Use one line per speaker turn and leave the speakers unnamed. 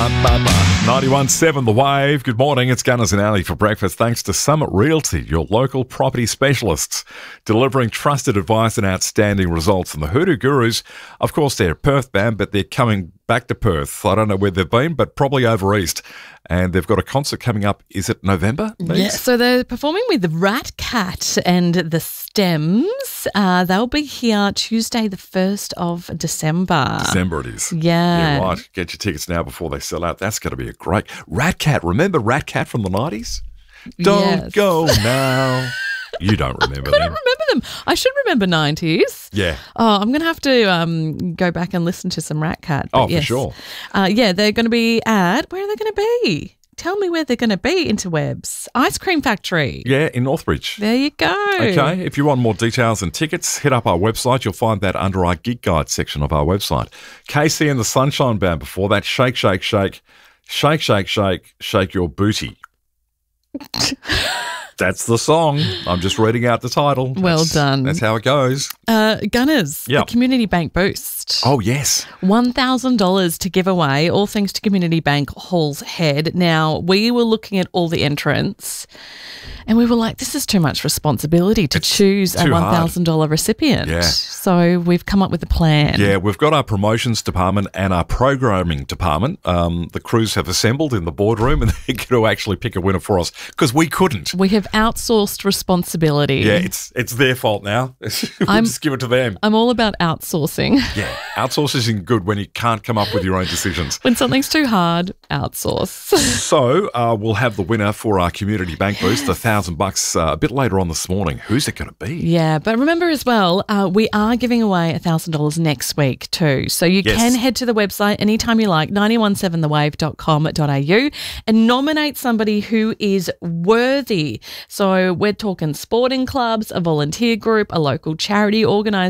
91.7 The Wave. Good morning. It's Gunners and Ali for breakfast. Thanks to Summit Realty, your local property specialists, delivering trusted advice and outstanding results. And the Hoodoo Gurus, of course, they're Perth bound, but they're coming back to Perth. I don't know where they've been, but probably over east. And they've got a concert coming up. Is it November?
Yeah, so they're performing with Rat Cat and the Stems. They'll be here Tuesday, the 1st of December.
December it is.
Yeah.
Yeah, right. Get your tickets now before they sell out. That's going to be a great... Rat Cat. Remember Rat Cat from the 90s? Don't go now. You don't remember
I
them.
don't remember them. I should remember 90s.
Yeah.
Oh, I'm going to have to go back and listen to some Rat Cat.
Oh, for sure.
Yeah, they're going to be at... Where are they going to be? Tell me where they're going to be, Interwebs. Ice Cream Factory.
Yeah, in Northbridge.
There you go.
Okay, if you want more details and tickets, hit up our website. You'll find that under our gig guide section of our website. Casey and the Sunshine Band before that. Shake, shake, shake. Shake, shake, shake. Shake your booty. That's the song. I'm just reading out the title.
Well done.
That's how it goes.
Gunners,
Yep.
the Community Bank Boost.
Oh, yes.
$1,000 to give away, all thanks to Community Bank Hall's Head. Now, we were looking at all the entrants and we were like, this is too much responsibility to choose a
too
$1,000 recipient.
Yeah.
So we've come up with a plan.
Yeah, we've got our promotions department and our programming department. The crews have assembled in the boardroom and they're going to actually pick a winner for us because we couldn't.
We have outsourced responsibility.
Yeah, it's their fault now. We'll just give it to them.
I'm all about outsourcing.
Yeah, outsourcing good when you can't come up with your own decisions.
When something's too hard, outsource.
So we'll have the winner for our Community Bank Boost, the $1,000 a bit later on this morning. Who's it going to be?
Yeah, but remember as well, we are giving away $1,000 next week too. So you can head to the website anytime you like, 917thewave.com.au, and nominate somebody who is worthy. So we're talking sporting clubs, a volunteer group, a local charity organisation,